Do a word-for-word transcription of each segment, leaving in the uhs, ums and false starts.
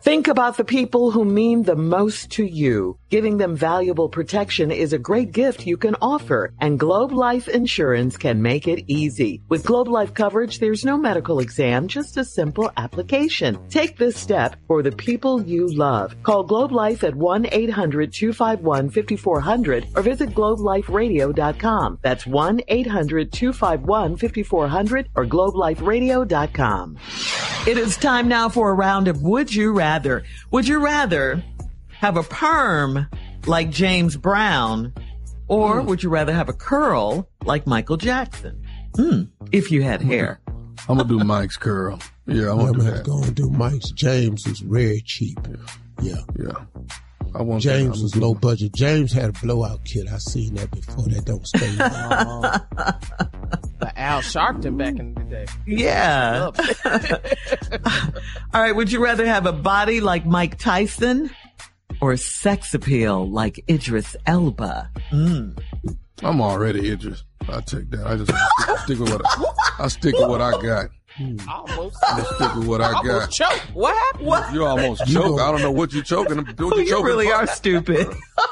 Think about the people who mean the most to you. Giving them valuable protection is a great gift you can offer, and Globe Life Insurance can make it easy. With Globe Life coverage, there's no medical exam, just a simple application. Take this step for the people you love. Call Globe Life at one eight hundred two five one five four zero zero or visit globe life radio dot com. That's one eight hundred two five one five four zero zero or globe life radio dot com. It is time now for a round of Would You Rather. Would you rather have a perm like James Brown, or mm. would you rather have a curl like Michael Jackson? Mm, if you had hair. I'm going to do Mike's curl. Yeah, I'm going to go and do Mike's. James is very cheap. Yeah. Yeah. I want James was low budget. James had a blowout kit. I seen that before. That don't stay. uh, the Al Sharpton back in the day. Yeah. All right. Would you rather have a body like Mike Tyson or a sex appeal like Idris Elba? Mm. I'm already Idris. I take that. I just stick, stick with what I, I stick with what I got. Hmm. Almost. I'm gonna stick with what I got. Almost choked. What happened? What? You almost choked. I don't know what you're choking. What you, you choking really for? are stupid.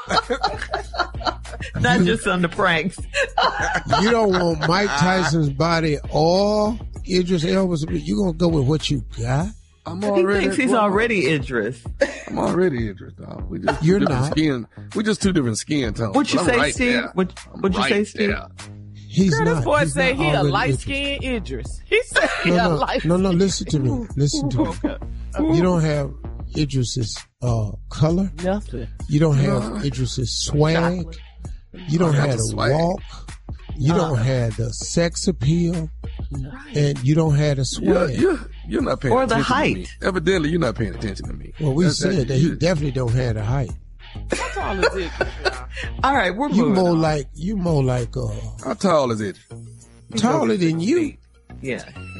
Not just on the pranks. You don't want Mike Tyson's body or Idris Elba's. You gonna go with what you got? I'm he already. thinks he's already Idris. I'm already Idris, dog. We just You're different not. Skin. We just two different skin tones. What'd you I'm say, right Steve? there. What, I'm what'd you right say, Steve? there. He's Girl, not. this boy he's said not he a already light Idris. skinned Idris. He said he No, a no, light. no, no. Listen to me. Listen to me. You don't have Idris's uh, color. Nothing. You don't have Idris's swag. You don't have the swag. walk. You Uh, don't have the sex appeal. Right. And you don't have the You're, swag. you're, you're not paying Or the attention height. to me. Evidently, you're not paying attention to me. Well, we That's- said that he definitely don't have the height. How tall is it? All right, we're You moving more on. like you more like uh How tall is it? taller than you. Yeah.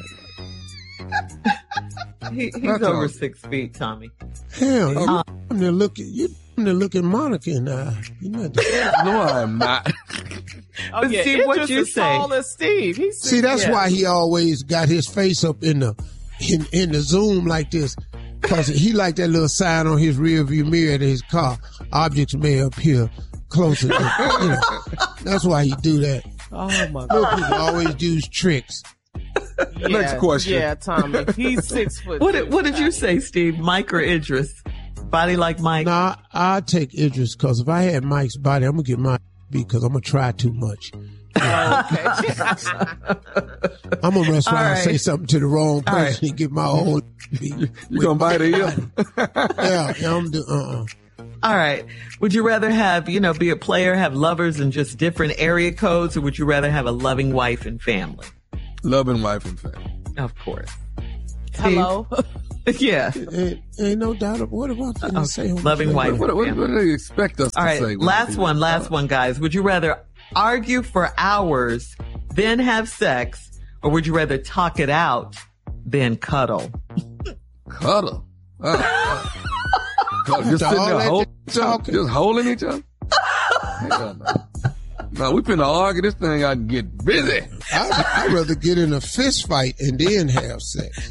he, he's Not over tall. six feet, Tommy. Hell, you Uh, I'm to look at you. I'm to look at Monica and I. You know. No, I'm not. Oh, But yeah, Steve, what'd Idris you is say? tall as Steve. He's See, that's yeah. why he always got his face up in the in in the zoom like this, cause he like that little sign on his rear view mirror of his car. Objects may appear closer. To, you know, that's why he do that. Oh my Little God. people always use tricks. Yeah, Next question. Yeah, Tommy. He's six foot. What two. did, what did you say, Steve? Mike or Idris? Body like Mike? Nah, I take Idris, cause if I had Mike's body, I'm gonna get my because I'm gonna try too much. Oh, okay. I'm gonna run around All and right. say something to the wrong person All right. and get my whole. You gonna bite it ear? Yeah, yeah, I'm do. Uh, uh All right. Would you rather have, you know, be a player, have lovers in just different area codes, or would you rather have a loving wife and family? Loving wife and family. Of course. Hello. Yeah. ain't, ain't no doubt. Of, what about Okay. to say? on the Loving show? wife. What, what, what do they expect us All to right. say? Last one, last one, guys. Would you rather argue for hours, then have sex, or would you rather talk it out, then cuddle? Cuddle. Uh, uh, cuddle. Just All sitting there that holding each other? talking. Just holding each other? Hell no. No, we finna argue this thing out and get busy. I'd, I'd rather get in a fist fight and then have sex.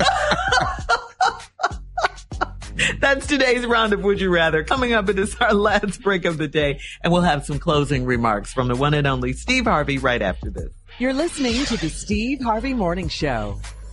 That's today's round of Would You Rather. Coming up, it is our last break of the day, and we'll have some closing remarks from the one and only Steve Harvey right after this. You're listening to the Steve Harvey Morning Show.